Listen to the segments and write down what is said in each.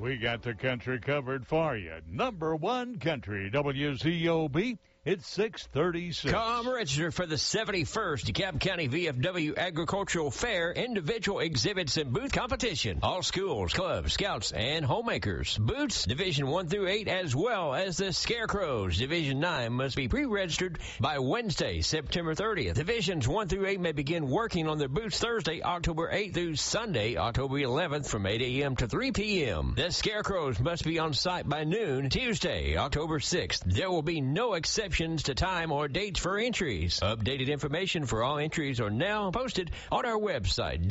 We got the country covered for you. Number one country, WCOB. It's 6:36. Come register for the 71st DeKalb County VFW Agricultural Fair individual exhibits and booth competition. All schools, clubs, scouts, and homemakers. Booths, Division 1 through 8, as well as the Scarecrows. Division 9 must be pre-registered by Wednesday, September 30th. Divisions 1 through 8 may begin working on their booths Thursday, October 8th through Sunday, October 11th from 8 a.m. to 3 p.m. The Scarecrows must be on site by noon, Tuesday, October 6th. There will be no exceptions to time or dates for entries. Updated information for all entries are now posted on our website,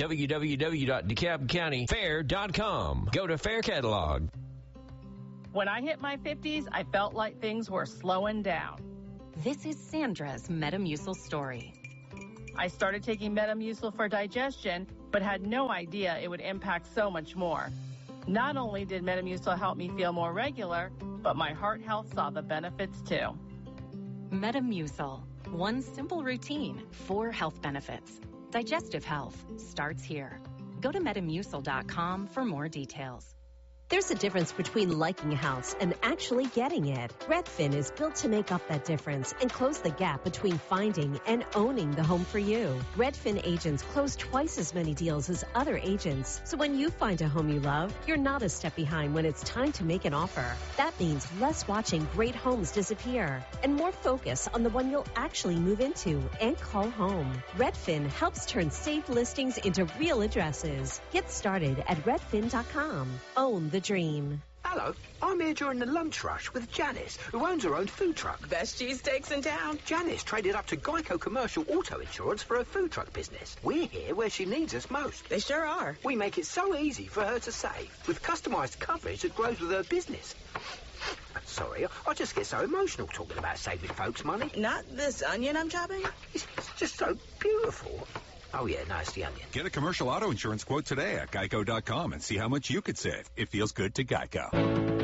www.DeKalbCountyFair.com. Go to Fair Catalog. When I hit my 50s, I felt like things were slowing down. This is Sandra's Metamucil story. I started taking Metamucil for digestion, but had no idea it would impact so much more. Not only did Metamucil help me feel more regular, but my heart health saw the benefits too. Metamucil. One simple routine, 4 health benefits. Digestive health starts here. Go to Metamucil.com for more details. There's a difference between liking a house and actually getting it. Redfin is built to make up that difference and close the gap between finding and owning the home for you. Redfin agents close twice as many deals as other agents. So when you find a home you love, you're not a step behind when it's time to make an offer. That means less watching great homes disappear and more focus on the one you'll actually move into and call home. Redfin helps turn safe listings into real addresses. Get started at redfin.com. Own the dream. Hello, I'm here during the lunch rush with Janice, who owns her own food truck. Best cheesesteaks in town. Janice traded up to Geico Commercial Auto Insurance for her food truck business. We're here where she needs us most. They sure are. We make it so easy for her to save, with customized coverage that grows with her business. Sorry, I just get so emotional talking about saving folks money. Not this onion I'm chopping? It's just so beautiful. Oh, yeah, no, it's the onion. Get a commercial auto insurance quote today at geico.com and see how much you could save. It feels good to Geico.